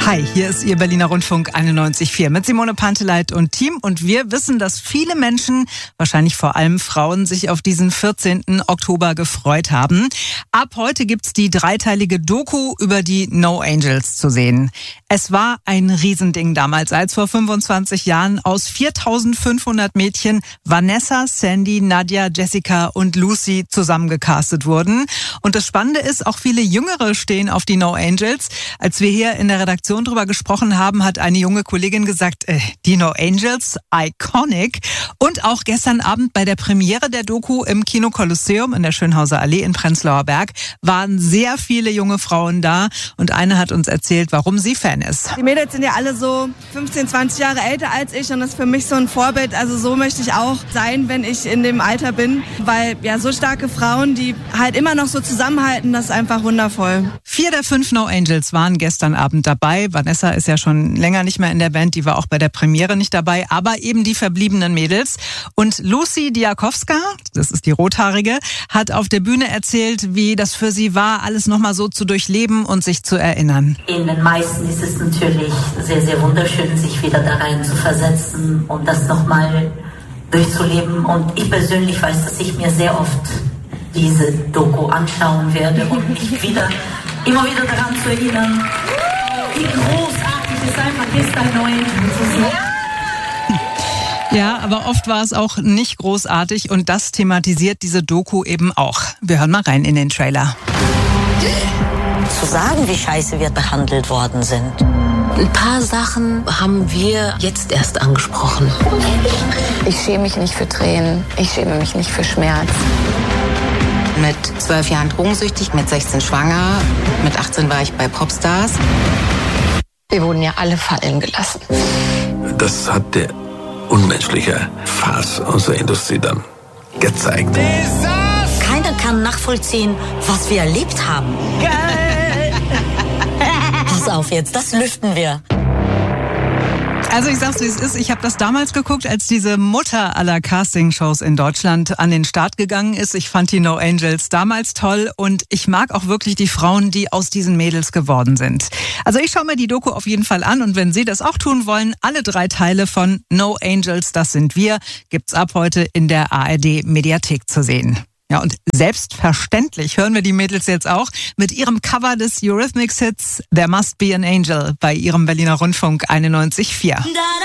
Hi, hier ist Ihr Berliner Rundfunk 91,4 mit Simone Panteleit und Team. Und wir wissen, dass viele Menschen, wahrscheinlich vor allem Frauen, sich auf diesen 14. Oktober gefreut haben. Ab heute gibt's die dreiteilige Doku über die No Angels zu sehen. Es war ein Riesending damals, als vor 25 Jahren aus 4.500 Mädchen Vanessa, Sandy, Nadja, Jessica und Lucy zusammengecastet wurden. Und das Spannende ist, auch viele Jüngere stehen auf die No Angels. Als wir hier in der Redaktion drüber gesprochen haben, hat eine junge Kollegin gesagt, die No Angels, iconic. Und auch gestern Abend bei der Premiere der Doku im Kino Kolosseum in der Schönhauser Allee in Prenzlauer Berg waren sehr viele junge Frauen da. Und eine hat uns erzählt, warum sie Fan ist. Die Mädels sind ja alle so 15, 20 Jahre älter als ich und das ist für mich so ein Vorbild. Also so möchte ich auch sein, wenn ich in dem Alter bin. Weil ja so starke Frauen, die halt immer noch so zusammenhalten, das ist einfach wundervoll. 4 der 5 No Angels waren gestern Abend dabei. Vanessa ist ja schon länger nicht mehr in der Band, die war auch bei der Premiere nicht dabei, aber eben die verbliebenen Mädels. Und Lucy Diakowska, das ist die Rothaarige, hat auf der Bühne erzählt, wie das für sie war, alles nochmal so zu durchleben und sich zu erinnern. In den meisten ist es natürlich sehr, sehr wunderschön, sich wieder da rein zu versetzen und das nochmal durchzuleben. Und ich persönlich weiß, dass ich mir sehr oft diese Doku anschauen werde und mich immer wieder daran zu erinnern, wie großartig es einfach ist, ein Neues zu sehen. Ja, aber oft war es auch nicht großartig und das thematisiert diese Doku eben auch. Wir hören mal rein in den Trailer. Zu sagen, wie scheiße wir behandelt worden sind. Ein paar Sachen haben wir jetzt erst angesprochen. Ich schäme mich nicht für Tränen, ich schäme mich nicht für Schmerz. Mit 12 Jahren drogensüchtig, mit 16 schwanger, mit 18 war ich bei Popstars. Wir wurden ja alle fallen gelassen. Das hat der unmenschliche Farce unserer Industrie dann gezeigt. Keiner kann nachvollziehen, was wir erlebt haben. Geil! Pass auf jetzt, das lüften wir. Also ich sag's, wie es ist. Ich habe das damals geguckt, als diese Mutter aller Castingshows in Deutschland an den Start gegangen ist. Ich fand die No Angels damals toll und ich mag auch wirklich die Frauen, die aus diesen Mädels geworden sind. Also ich schaue mir die Doku auf jeden Fall an und wenn Sie das auch tun wollen, alle 3 Teile von No Angels, das sind wir, gibt's ab heute in der ARD Mediathek zu sehen. Ja, und selbstverständlich hören wir die Mädels jetzt auch mit ihrem Cover des Eurythmics-Hits There Must Be an Angel bei ihrem Berliner Rundfunk 91,4.